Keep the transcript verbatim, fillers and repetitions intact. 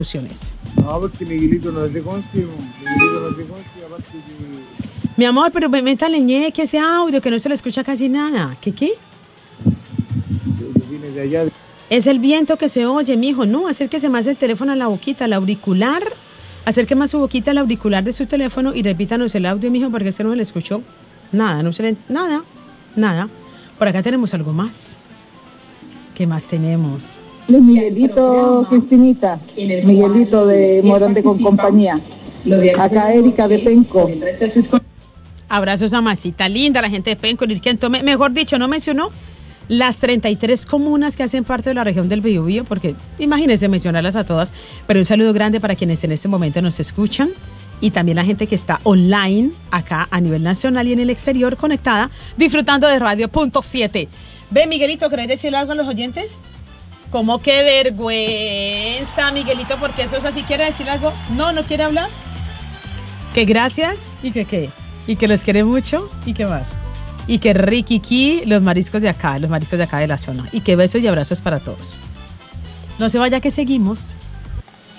soluciones. No, porque Miguelito no es de Conce, Miguelito no es de Conce, aparte que... Mi amor, pero me métale que ese audio que no se le escucha casi nada. ¿Qué qué? que viene de allá. Es el viento que se oye, mijo. No, acérquese más el teléfono a la boquita, al auricular. Acerque más su boquita al auricular de su teléfono y repítanos el audio, mijo, porque ese no se le escuchó. Nada, no se le... Nada, nada. Por acá tenemos algo más. ¿Qué más tenemos? Miguelito, Cristinita, Miguelito de Morante con compañía. Acá Erika de Penco. Abrazos a Masita linda, la gente de Penco, Lirquén. Tome, mejor dicho, no mencionó las treinta y tres comunas que hacen parte de la región del Biobío, porque imagínense mencionarlas a todas, pero un saludo grande para quienes en este momento nos escuchan y también la gente que está online acá a nivel nacional y en el exterior conectada, disfrutando de Radio Punto siete. Ve, Miguelito, ¿querés decirle algo a los oyentes? ¿Cómo qué vergüenza, Miguelito? Porque eso es así. ¿Quiere decir algo? No, no quiere hablar. Que gracias y que qué. Y que los quiere mucho y qué más. Y que riquiqui los mariscos de acá, los mariscos de acá de la zona. Y que besos y abrazos para todos. No se vaya que seguimos.